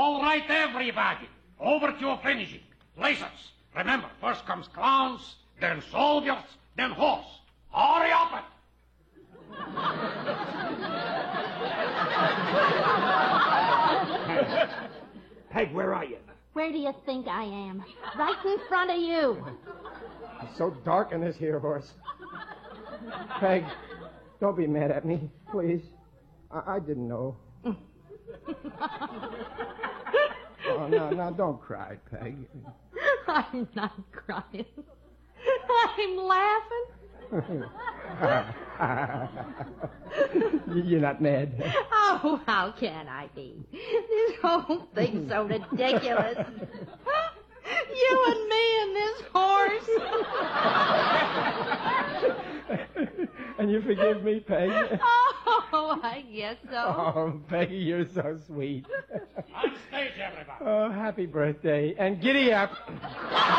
All right, everybody. Overture finishing. Places. Remember, first comes clowns, then soldiers, then horse. Hurry up it. Peg, where are you? Where do you think I am? Right in front of you. It's so dark in this here horse. Peg, don't be mad at me, please. I didn't know. Oh, no, don't cry, Peg. I'm not crying. I'm laughing. You're not mad. Oh, how can I be? This whole thing's so ridiculous. You and me and this horse. And you forgive me, Peg? Oh, I guess so. Oh, Peggy, you're so sweet. On stage, everybody. Oh, happy birthday. And giddy up.